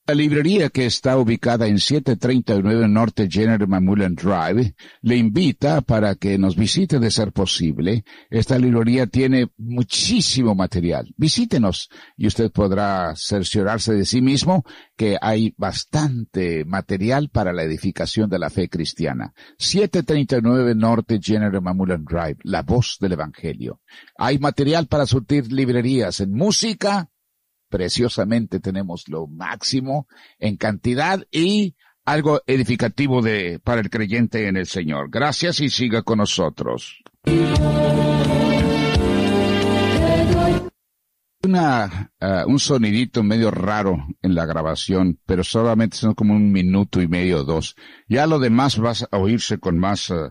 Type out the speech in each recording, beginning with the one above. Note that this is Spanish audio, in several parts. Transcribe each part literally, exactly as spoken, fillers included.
La librería, que está ubicada en setecientos treinta y nueve Norte General Mullen Drive, le invita para que nos visite de ser posible. Esta librería tiene muchísimo material. Visítenos y usted podrá cerciorarse de sí mismo que hay bastante material para la edificación de la fe cristiana. setecientos treinta y nueve Norte General Mullen Drive, la voz del Evangelio. Hay material para surtir librerías en música. Preciosamente tenemos lo máximo en cantidad y algo edificativo de para el creyente en el Señor. Gracias y siga con nosotros. Una, uh, un sonidito medio raro en la grabación, pero solamente son como un minuto y medio o dos. Ya lo demás vas a oírse con más uh,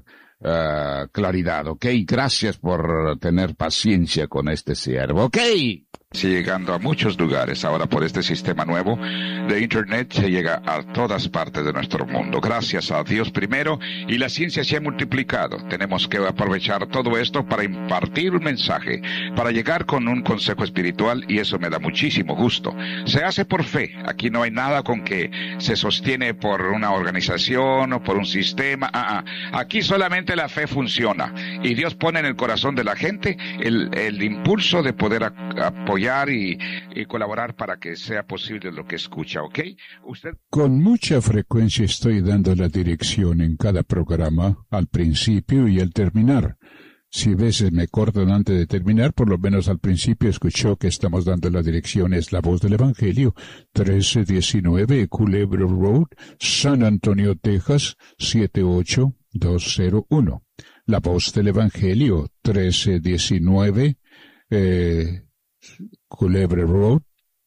uh, claridad, ¿ok? Gracias por tener paciencia con este siervo, ¿ok? Sí, llegando a muchos lugares. Ahora por este sistema nuevo de Internet se llega a todas partes de nuestro mundo. Gracias a Dios primero, y la ciencia se ha multiplicado. Tenemos que aprovechar todo esto para impartir un mensaje, para llegar con un consejo espiritual, y eso me da muchísimo gusto. Se hace por fe. Aquí no hay nada con que se sostiene por una organización o por un sistema. Ah, ah. Aquí solamente la fe funciona, y Dios pone en el corazón de la gente el, el impulso de poder apoyar Y, y colaborar para que sea posible lo que escucha, ¿ok? Usted... Con mucha frecuencia estoy dando la dirección en cada programa, al principio y al terminar. Si a veces me cortan antes de terminar, por lo menos al principio escuchó que estamos dando la dirección. Es la voz del Evangelio, trece diecinueve Culebra Road, San Antonio, Texas, siete ocho dos cero uno. La voz del Evangelio, trece diecinueve, eh... Culebra Road,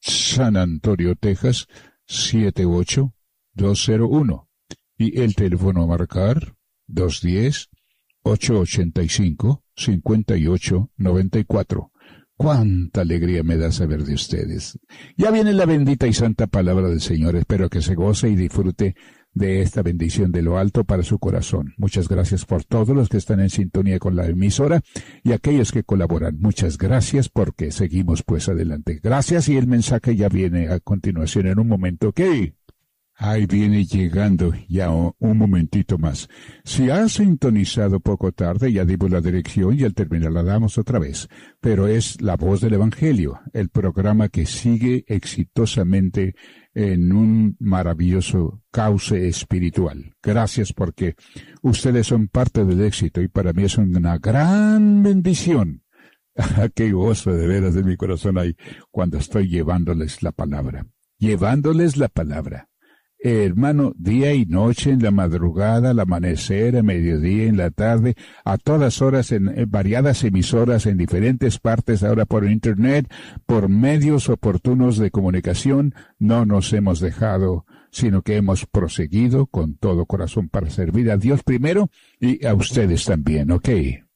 San Antonio, Texas, siete ocho dos cero uno. Y el teléfono a marcar, dos uno cero, ocho ocho cinco, cinco ocho nueve cuatro. Cuánta alegría me da saber de ustedes. Ya viene la bendita y santa palabra del Señor. Espero que se goce y disfrute de esta bendición de lo alto para su corazón. Muchas gracias por todos los que están en sintonía con la emisora y aquellos que colaboran. Muchas gracias, porque seguimos pues adelante. Gracias, y el mensaje ya viene a continuación en un momento. ¿Ok? Ahí viene llegando ya un momentito más. Si has sintonizado poco tarde, ya dimos la dirección y al terminar la damos otra vez. Pero es la voz del Evangelio, el programa que sigue exitosamente en un maravilloso cauce espiritual. Gracias, porque ustedes son parte del éxito y para mí es una gran bendición. Qué gozo de veras de mi corazón ahí cuando estoy llevándoles la palabra. Llevándoles la palabra. Hermano, día y noche, en la madrugada, al amanecer, a mediodía, en la tarde, a todas horas, en, en variadas emisoras, en diferentes partes, ahora por Internet, por medios oportunos de comunicación. No nos hemos dejado, sino que hemos proseguido con todo corazón para servir a Dios primero y a ustedes también, ¿ok?